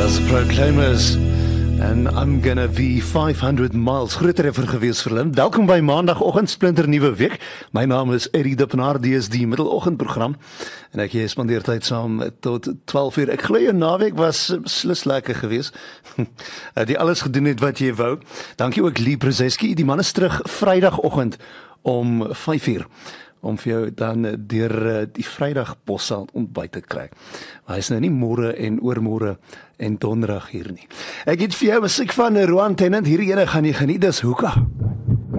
As Proclaimers and I'm gonna be 500 miles groter ever gewees vir hulle. Welkom by maandagoggend splinter nuwe week. My naam is Eddie Dippenaar, die middeloggendprogram en ek spandeer tyd saam tot 12 uur. Ek glo jou naweek was beslis lekker gewees. Die alles gedoen het wat jy wou. Dankie ook Lee Brzeski. Die man is terug Vrydagoggend om 5 uur. Om vir jou dan deur die Vrydag possal ontbyt te kry. Maar hy is nou nie môre en oormôre en donderdag hier nie. Ek het vir jou musiek van Roan Tennant, hierdie ene gaan jy geniet, dis Hoeka.